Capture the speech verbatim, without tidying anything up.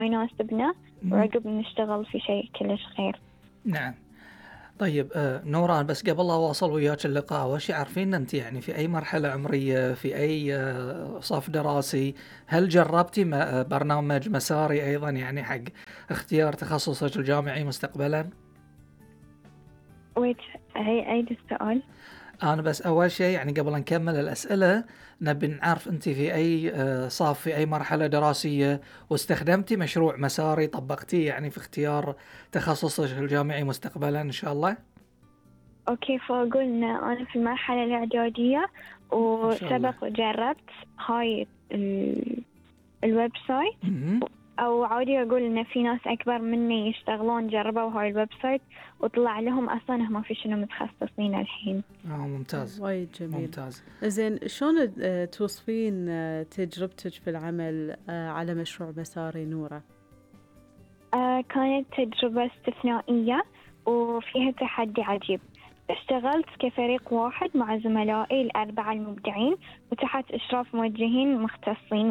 يناسبنا، وعقب نشتغل في شيء كلش خير. نعم. طيب آه نوران، بس قبل لا أواصل وياك اللقاء، وش عارفين أنت يعني في أي مرحلة عمرية، في أي آه صف دراسي، هل جربتي م- برنامج مساري أيضا يعني حق اختيار تخصصك الجامعي مستقبلا؟ ويت، هي عيد السؤال. أنا بس أول شيء يعني قبل أن نكمل الأسئلة نبي نعرف أنت في أي آه صف، في أي مرحلة دراسية، واستخدمتي مشروع مساري طبقتيه يعني في اختيار تخصصك الجامعي مستقبلا إن شاء الله؟ أوكي، فقلنا أنا في المرحلة الإعدادية، ما شاء الله. وسبق وجربت هاي ال- الويب سايت، مهم. أو عادي أقول إن في ناس أكبر مني يشتغلون جربوا هاي الويب سايت وطلع لهم أصلاً هم في شنو متخصصين الحين. آه ممتاز. وايد جميل. ممتاز. زين، شلون آه، توصفين آه، تجربتك في العمل آه، على مشروع مساري نورة؟ آه كانت تجربة استثنائية وفيها تحدي عجيب. اشتغلت كفريق واحد مع زملائي الأربعة المبدعين وتحت إشراف موجهين مختصين